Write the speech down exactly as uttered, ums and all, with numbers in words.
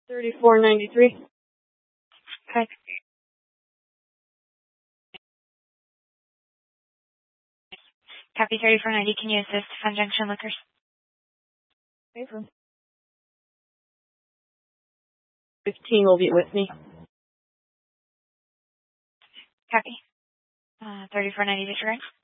thirty-four ninety-three. Okay. Copy thirty-four ninety. Can you assist Fun Junction Liquors? Okay. fifteen will be with me. Copy. Uh, thirty-four ninety disregard.